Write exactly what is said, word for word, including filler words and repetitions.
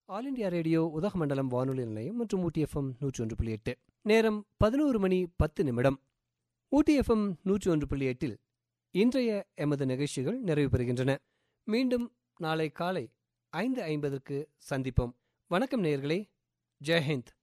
All India radio Udhagamandalam வானொலி நிலையம் மற்றும் ஊட்டி எஃப்எம் நூற்றி ஒன்று புள்ளி எட்டு. நேரம் பதினோரு மணி பத்து நிமிடம். ஊட்டி எஃப்எம் நூற்றி ஒன்று புள்ளி எட்டில் இன்றைய எமது நிகழ்ச்சிகள் நிறைவு பெறுகின்றன. மீண்டும் நாளை காலை ஐந்து ஐம்பதற்கு சந்திப்போம். வணக்கம் நேயர்களே. ஜெய்ஹிந்த்.